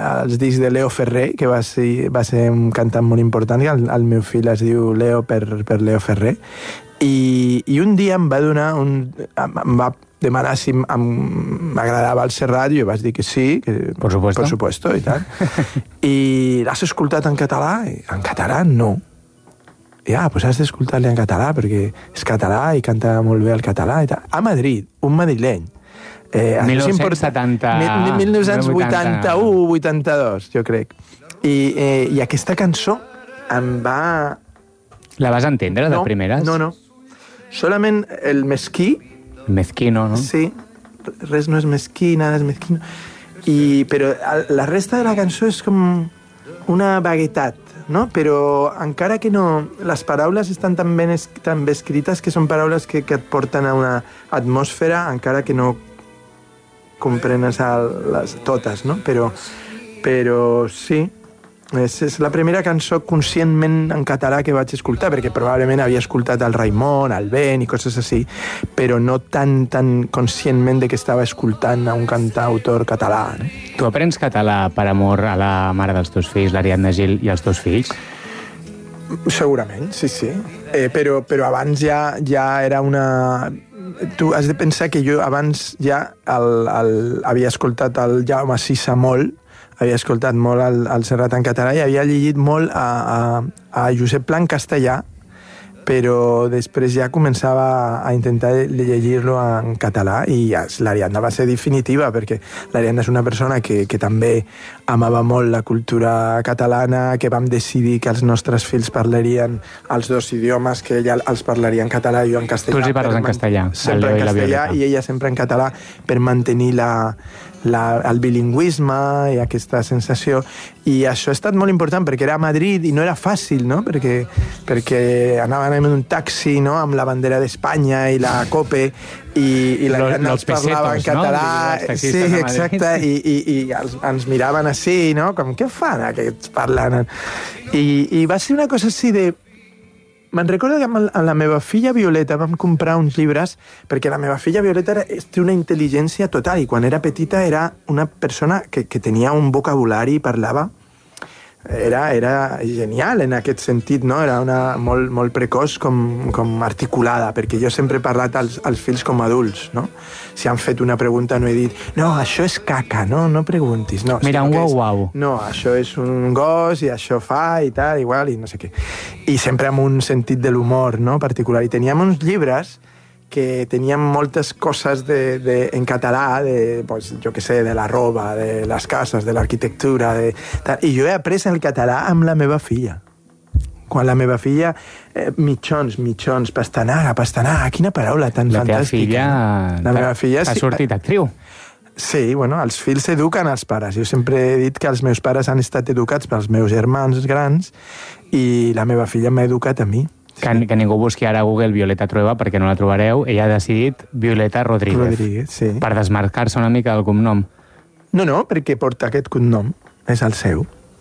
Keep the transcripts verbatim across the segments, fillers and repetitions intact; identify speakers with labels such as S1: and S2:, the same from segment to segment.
S1: els discs de Leo Ferrer, que va ser, va ser un cantant molt important, que el, el meu fill es diu Leo per, per Leo Ferrer, i, i un dia em va donar un, em va demanar si m'agradava el Serrat, i jo vaig dir que sí, que
S2: por supuesto,
S1: por supuesto i tal. I l'has escoltat en català? En català no. I, ah, doncs has d'escoltar-li en català, perquè és català i canta molt bé el català i tal. A Madrid, un madrileny. Eh,
S2: mil nou-cents setanta...
S1: mil nou-cents vuitanta-u vuitanta-dos, jo crec. I, eh, I aquesta cançó em va...
S2: La vas entendre,
S1: no,
S2: de primeres?
S1: No, no. Solament el mesquí...
S2: Mezquino, no?
S1: Sí, res no és mesquí, nada és mesquino. I, però la resta de la cançó és com una vaguetat, no? Però encara que no... Les paraules estan tan ben, es, tan ben escrites que són paraules que, que et porten a una atmosfera, encara que no comprenes les, totes, no? Però, però sí, és, és la primera cançó conscientment en català que vaig escoltar, perquè probablement havia escoltat el Raimon, el Ben i coses així, però no tan, tan conscientment de que estava escoltant a un cantautor català. No?
S2: Tu aprens català per amor a la mare dels teus fills, l'Ariadna Gil, i als teus fills?
S1: Segurament, sí, sí. Eh, però, però abans ja, ja era una... Tu has de pensar que jo abans ja el, el, havia escoltat el Jaume Sisa molt, havia escoltat molt el, el Serrat en català i havia llegit molt a, a, a Josep Pla en castellà, però després ja començava a intentar llegir-lo en català i ja, l'Ariadna va ser definitiva, perquè l'Ariadna és una persona que, que també amava molt la cultura catalana, que vam decidir que els nostres fills parlarien els dos idiomes, que ella els parlaria en català i jo en castellà.
S2: Tu els hi parles en castellà.
S1: Sempre en castellà i ella sempre en català, per mantenir la, la, el bilingüisme i aquesta sensació. I això ha estat molt important, perquè era a Madrid i no era fàcil, no? Perquè, perquè anaven en un taxi, no?, amb la bandera d'Espanya i la COPE, i, i la gent els parlava en català, no? Sí, exacte, i, i, i els, ens miraven així, no?, com, què fan aquests parlant? I, i va ser una cosa així de... Me'n recordo que amb la meva filla Violeta vam comprar uns llibres, perquè la meva filla Violeta era, té una intel·ligència total, i quan era petita era una persona que, que tenia un vocabulari i parlava. Era, era genial en aquest sentit, no? Era una molt, molt precoç com, com articulada, perquè jo sempre he parlat als, als fills com adults, no? Si han fet una pregunta no he dit no, això és caca, no, no preguntis. No,
S2: mira, un guau-guau.
S1: No, això és un gos i això fa i tal, igual, i no sé què. I sempre amb un sentit de l'humor, no?, particular. I teníem uns llibres que teníem moltes coses de, de, en català, de, pues, jo què sé, de la roba, de les cases, de l'arquitectura, de, i jo he après el català amb la meva filla. Quan la meva filla, eh, mitjons, mitjons, pastanara, pastanara, quina paraula tan
S2: la
S1: fantàstica.
S2: La teva filla,
S1: la meva filla
S2: ha
S1: sí,
S2: sortit actriu.
S1: Sí, bueno, els fills eduquen els pares. Jo sempre he dit que els meus pares han estat educats pels meus germans grans i la meva filla m'ha educat a mi.
S2: Que, que ningú busqui ara a Google Violeta Trueba, perquè no la trobareu. Ella ha decidit Violeta Rodríguez.
S1: Rodríguez, sí.
S2: Per desmarcar-se una mica del cognom.
S1: No, no, perquè porta aquest cognom. És el seu.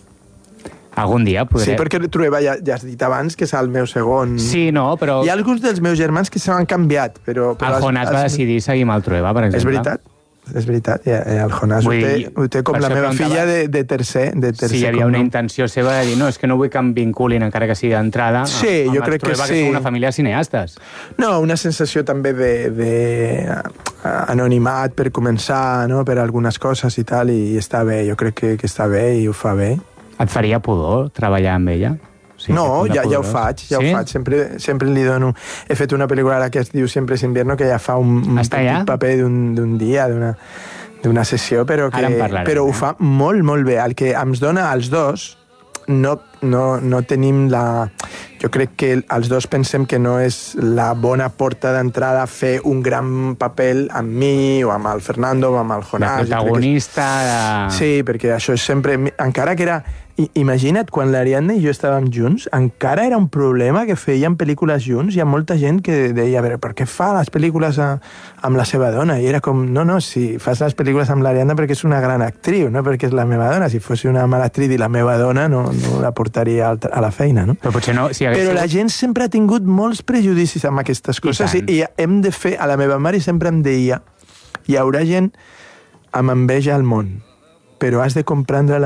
S2: Algun dia podré...
S1: Sí, perquè Trueba ja, ja has dit abans que és el meu segon...
S2: Sí, no, però...
S1: Hi ha alguns dels meus germans que s'han canviat, però... però
S2: el Jonàs va decidir seguir amb el Trueba, per exemple.
S1: És veritat. És veritat, el Jonàs ho té, ho té com la meva filla de, de tercer, de tercer.
S2: Sí, hi havia una intenció seva de dir, no, és que no vull que em vinculin, encara que sigui d'entrada,
S1: sí, jo crec que sí.
S2: Que és una família de cineastes.
S1: No, una sensació també de, de anonimat per començar, no?, per algunes coses i tal, i està bé, jo crec que, que està bé i ho fa bé.
S2: Et faria pudor treballar amb ella?
S1: Sí, no, ja, ja ho faig, ja sí? ho faig. Sempre, sempre li dono... He fet una pel·lícula ara que es diu Siempre es invierno, que ja fa un, un petit ja? paper d'un dia, d'una sessió, però, que, però ho fa molt, molt bé. El que ens dona als dos, no, no, no tenim la... Jo crec que els dos pensem que no és la bona porta d'entrada fer un gran paper amb mi, o amb el Fernando, o amb el Jonàs.
S2: De protagonista...
S1: De... Sí, perquè això és sempre... Encara que era... I, imagina't, quan l'Ariadna i jo estàvem junts, encara era un problema que feien pel·lícules junts. Hi ha molta gent que deia, a veure, per què fa les pel·lícules a, amb la seva dona? I era com, no, no, si fas les pel·lícules amb l'Ariadna perquè és una gran actriu, no perquè és la meva dona. Si fos una mala actriu i la meva dona, no, no la portaria a la feina, no?
S2: Però potser no... Si hagués...
S1: Però la gent sempre ha tingut molts prejudicis amb aquestes coses i, i hem de fer... A la meva mare sempre em deia, hi haurà gent amb enveja al món, però has de comprendre la